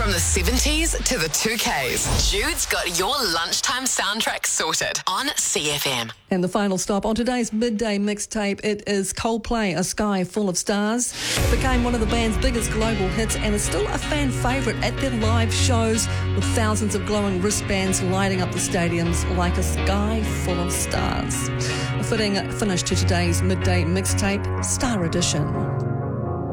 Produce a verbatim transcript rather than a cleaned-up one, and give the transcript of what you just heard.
From the seventies to the two Ks, Jude's got your lunchtime soundtrack sorted on C F M. And the final stop on today's midday mixtape, it is Coldplay, A Sky Full of Stars. It became one of the band's biggest global hits and is still a fan favourite at their live shows, with thousands of glowing wristbands lighting up the stadiums like a sky full of stars. A fitting finish to today's midday mixtape, Star Edition.